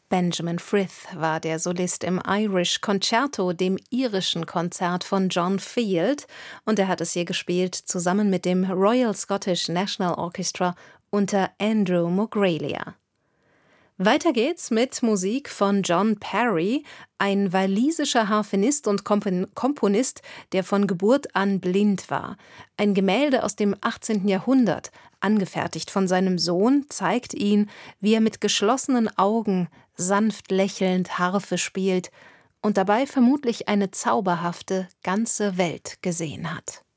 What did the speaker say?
Benjamin Frith war der Solist im Irish Concerto, dem irischen Konzert von John Field, und er hat es hier gespielt zusammen mit dem Royal Scottish National Orchestra unter Andrew Mogrelia. Weiter geht's mit Musik von John Parry, ein walisischer Harfenist und Komponist, der von Geburt an blind war. Ein Gemälde aus dem 18. Jahrhundert, angefertigt von seinem Sohn, zeigt ihn, wie er mit geschlossenen Augen sanft lächelnd Harfe spielt und dabei vermutlich eine zauberhafte ganze Welt gesehen hat.